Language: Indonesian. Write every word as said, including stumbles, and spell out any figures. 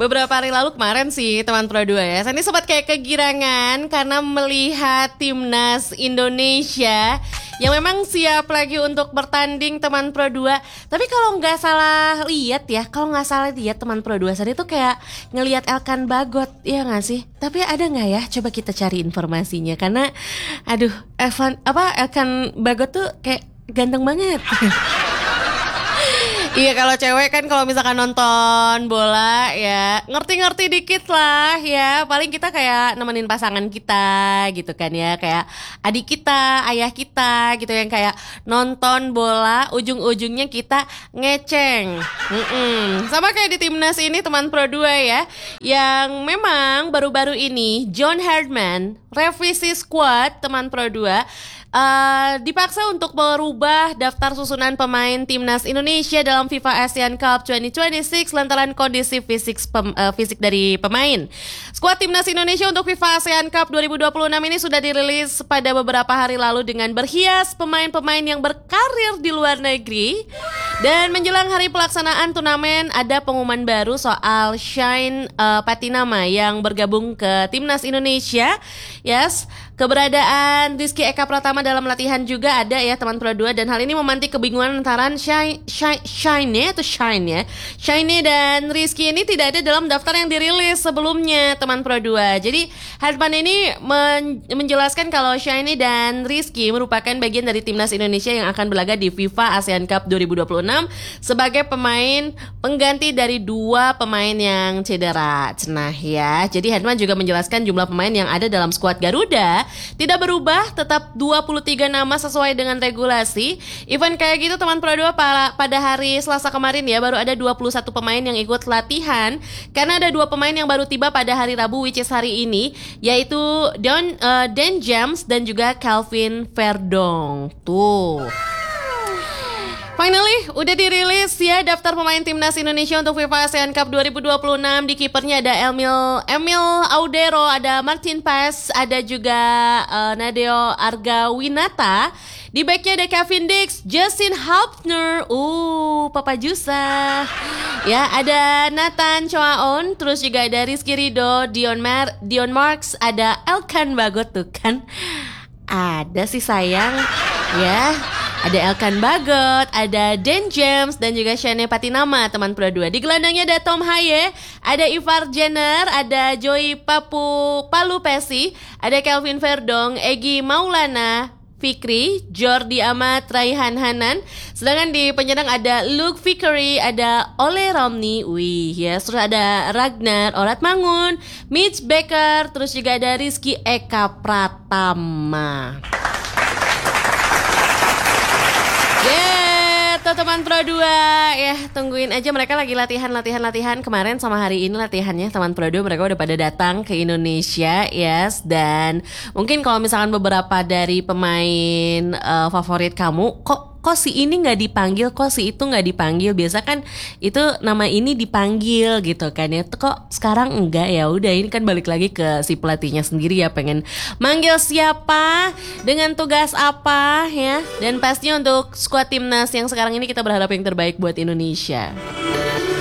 beberapa hari lalu kemarin sih teman Pro dua ya, saya ini sempat kayak kegirangan karena melihat timnas Indonesia yang memang siap lagi untuk bertanding teman Pro dua. Tapi kalau nggak salah lihat ya, kalau nggak salah lihat teman Pro dua tadi tuh kayak ngelihat Elkan Bagot, ya nggak sih? Tapi ada nggak ya? Coba kita cari informasinya karena, aduh, Evan apa Elkan Bagot tuh kayak ganteng banget. Iya, kalau cewek kan kalau misalkan nonton bola ya ngerti-ngerti dikit lah ya. Paling kita kayak nemenin pasangan kita gitu kan ya, kayak adik kita, ayah kita gitu yang kayak nonton bola ujung-ujungnya kita ngeceng. Mm-mm. Sama kayak di timnas ini teman Pro dua ya, yang memang baru-baru ini John Herdman revisi squad teman Pro dua. Uh, dipaksa untuk merubah daftar susunan pemain timnas Indonesia dalam FIFA Asian Cup dua ribu dua puluh enam lantaran kondisi fisik pem, uh, fisik dari pemain. Skuad timnas Indonesia untuk FIFA Asian Cup dua ribu dua puluh enam ini sudah dirilis pada beberapa hari lalu dengan berhias pemain-pemain yang berkarir di luar negeri. Dan menjelang hari pelaksanaan turnamen ada pengumuman baru soal Shine uh, Patinama yang bergabung ke timnas Indonesia. Yes, keberadaan Rizky Eka Pratama dalam latihan juga ada ya teman Pro dua, dan hal ini memantik kebingungan antara Shine Shine Shine atau Shine ya. Shine dan Rizky ini tidak ada dalam daftar yang dirilis sebelumnya teman Pro dua. Jadi Hardman ini men- menjelaskan kalau Shine dan Rizky merupakan bagian dari timnas Indonesia yang akan berlaga di FIFA Asian Cup dua ribu dua puluh enam sebagai pemain pengganti dari dua pemain yang cedera. Cenah ya. Jadi Hardman juga menjelaskan jumlah pemain yang ada dalam skuad Garuda tidak berubah, tetap dua puluh tiga nama sesuai dengan regulasi. Event kayak gitu teman Pro dua pada hari Selasa kemarin ya, baru ada dua puluh satu pemain yang ikut latihan karena ada dua pemain yang baru tiba pada hari Rabu, which is hari ini, yaitu Don, uh, Dan James dan juga Calvin Verdong. Tuh. Finally, udah dirilis ya daftar pemain timnas Indonesia untuk FIFA Asian Cup dua ribu dua puluh enam. Di kipernya ada Emil Emil Audero, ada Martin Paes, ada juga uh, Nadeo Argawinata. Di backnya ada Kevin Dix, Justin Hauptner, uh, Papa Jusa. Ya, ada Nathan Choaon, terus juga ada Rizky Ridho, Dion Mar, Dion Marks, ada Elkan Bagot tuh kan. Ada sih sayang, ya. Ada Elkan Bagot, ada Dan James, dan juga Shane Patinama teman Pro dua. Di gelandangnya ada Tom Haye, ada Ivar Jenner, ada Joey Papu Palu Pesi, ada Kelvin Verdong, Egy Maulana Fikri, Jordi Amat, Raihan Hanan. Sedangkan di penyerang ada Luke Vickery, ada Ole Romney, wih ya, terus ada Ragnar Oratmangun, Mitch Becker, terus juga ada Rizky Eka Pratama. Yeah, teman Pro dua ya, tungguin aja, mereka lagi latihan-latihan-latihan kemarin sama hari ini latihannya teman Pro dua, mereka udah pada datang ke Indonesia, yes. Dan mungkin kalau misalkan beberapa dari pemain uh, favorit kamu, kok kok si ini nggak dipanggil, kok si itu nggak dipanggil, biasa kan itu nama ini dipanggil gitu kan ya, kok sekarang enggak, ya udah ini kan balik lagi ke si pelatihnya sendiri ya, pengen manggil siapa dengan tugas apa ya. Dan pastinya untuk skuad timnas yang sekarang ini kita berharap yang terbaik buat Indonesia.